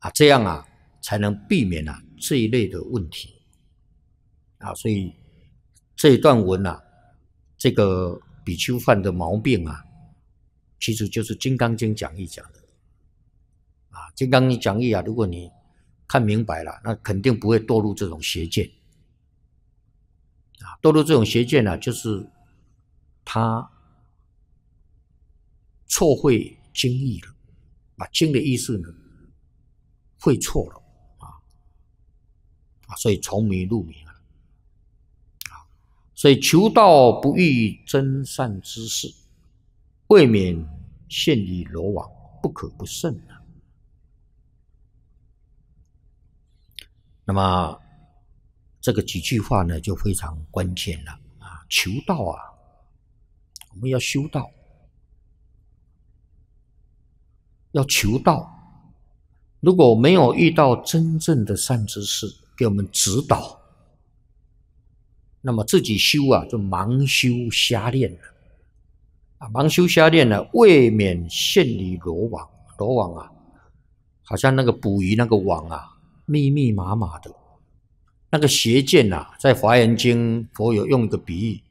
这样才能避免这一类的问题所以这一段文这个比丘犯的毛病其实就是《金刚经》讲义讲的《金刚经》讲义如果你看明白了，那肯定不会堕入这种邪见堕入这种邪见就是他错会经义了，把经的意思呢会错了所以从迷入迷所以求道不遇真善之事，未免陷于罗网，不可不慎那么这个几句话呢就非常关键了求道我们要修道，要求道，如果没有遇到真正的善知识给我们指导，那么自己修就盲修瞎练了盲修瞎练了，未免陷于罗网。罗网好像那个捕鱼那个网密密麻麻的，那个邪见在华严经佛有用一个比喻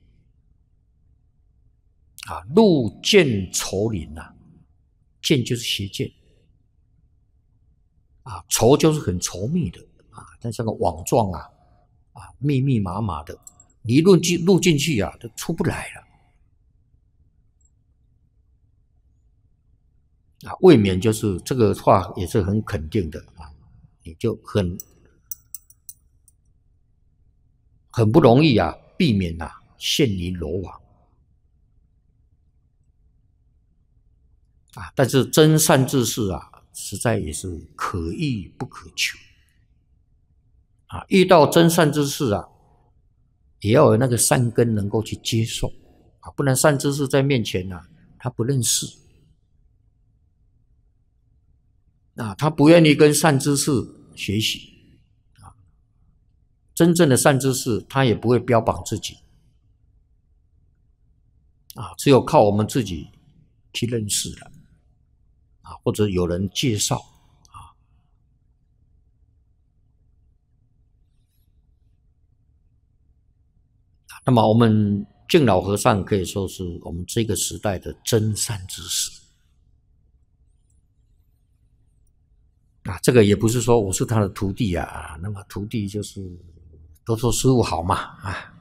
入见稠林见就是邪见稠就是很稠密的但像个网状密密麻麻的，你一入进去都出不来了未免就是这个话也是很肯定的你就很不容易避免陷于罗网但是真善知识实在也是可遇不可求遇到真善知识也要有那个善根能够去接受不然善知识在面前他不认识他不愿意跟善知识学习真正的善知识他也不会标榜自己只有靠我们自己去认识了或者有人介绍那么我们净老和尚可以说是我们这个时代的真善知识这个也不是说我是他的徒弟那么徒弟就是都说师父好嘛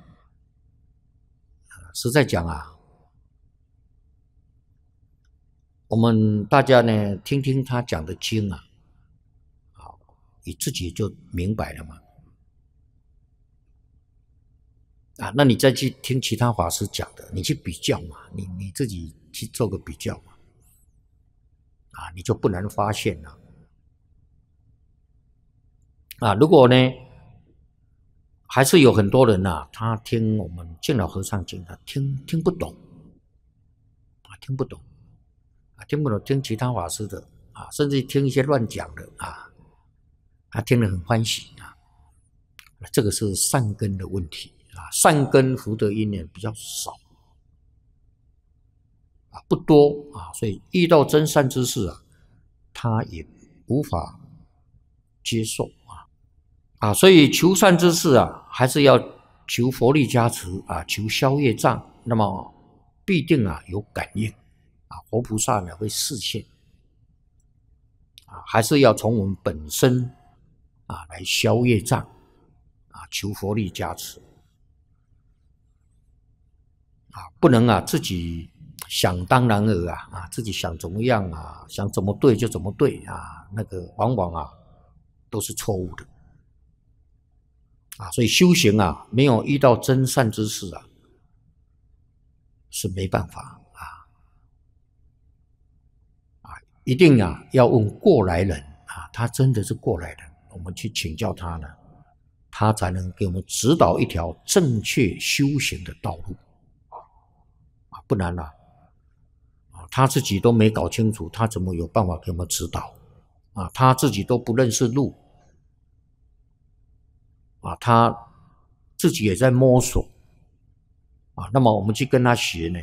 实在讲我们大家呢听听他讲的经你自己就明白了嘛那你再去听其他法师讲的，你去比较嘛，你自己去做个比较嘛你就不难发现了如果呢还是有很多人他听我们净老和尚讲的听不懂听不懂听其他法师的甚至听一些乱讲的听得很欢喜这个是善根的问题善根福德因缘比较少不多所以遇到真善知识他也无法接受所以求善知识还是要求佛力加持求消业障，那么必定有感应活菩萨呢会示现还是要从我们本身来消业障求佛力加持不能自己想当然尔自己想怎么样想怎么对就怎么对那个往往都是错误的所以修行没有遇到真善知识是没办法一定要问过来人他真的是过来人，我们去请教他呢，他才能给我们指导一条正确修行的道路不然他自己都没搞清楚，他怎么有办法给我们指导他自己都不认识路他自己也在摸索那么我们去跟他学呢